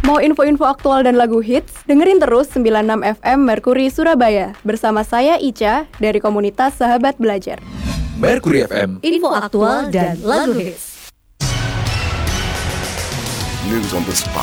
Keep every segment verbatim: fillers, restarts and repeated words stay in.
Mau info-info aktual dan lagu hits? Dengerin terus sembilan puluh enam F M Merkuri Surabaya bersama saya Ica dari komunitas Sahabat Belajar. Merkuri F M, info aktual dan lagu hits. News on the spot.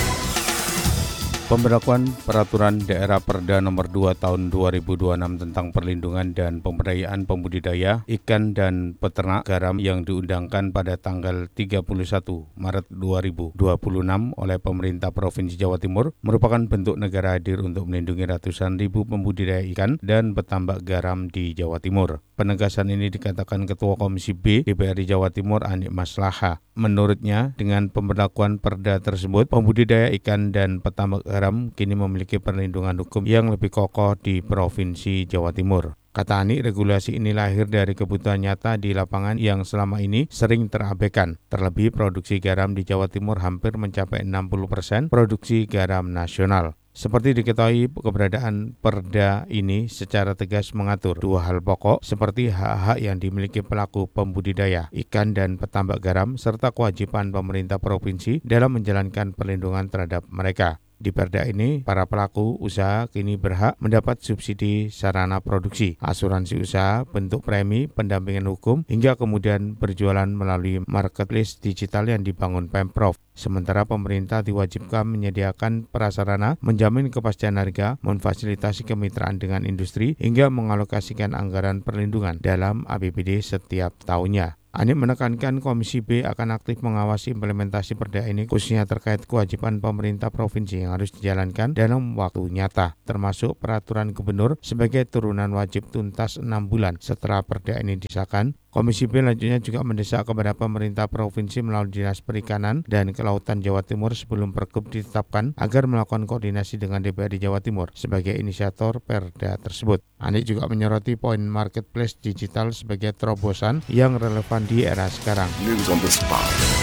Pemberlakuan Peraturan Daerah Perda Nomor dua Tahun dua ribu dua puluh enam tentang perlindungan dan pemberdayaan pembudidaya ikan dan peternak garam yang diundangkan pada tanggal tiga puluh satu Maret dua ribu dua puluh enam oleh pemerintah Provinsi Jawa Timur merupakan bentuk negara hadir untuk melindungi ratusan ribu pembudidaya ikan dan petambak garam di Jawa Timur. Penegasan ini dikatakan Ketua Komisi B D P R D Jawa Timur Anik Maslaha. Menurutnya, dengan pemberlakuan perda tersebut, pembudidaya ikan dan petambak garam kini memiliki perlindungan hukum yang lebih kokoh di Provinsi Jawa Timur. Kata Anik, regulasi ini lahir dari kebutuhan nyata di lapangan yang selama ini sering terabaikan. Terlebih, produksi garam di Jawa Timur hampir mencapai enam puluh persen produksi garam nasional. Seperti diketahui, keberadaan perda ini secara tegas mengatur dua hal pokok seperti hak-hak yang dimiliki pelaku pembudidaya ikan dan petambak garam serta kewajiban pemerintah provinsi dalam menjalankan perlindungan terhadap mereka. Di perda ini, para pelaku usaha kini berhak mendapat subsidi sarana produksi, asuransi usaha, bentuk premi, pendampingan hukum, hingga kemudian berjualan melalui marketplace digital yang dibangun Pemprov. Sementara pemerintah diwajibkan menyediakan prasarana, menjamin kepastian harga, memfasilitasi kemitraan dengan industri, hingga mengalokasikan anggaran perlindungan dalam A P B D setiap tahunnya. Anik menekankan Komisi B akan aktif mengawasi implementasi perda ini khususnya terkait kewajiban pemerintah provinsi yang harus dijalankan dalam waktu nyata, termasuk peraturan gubernur sebagai turunan wajib tuntas enam bulan setelah perda ini disahkan. Komisi B selanjutnya juga mendesak kepada pemerintah provinsi melalui Dinas Perikanan dan Kelautan Jawa Timur sebelum Pergub ditetapkan agar melakukan koordinasi dengan D P R D Jawa Timur sebagai inisiator perda tersebut. Anik juga menyoroti poin marketplace digital sebagai terobosan yang relevan di era sekarang. News on the spot.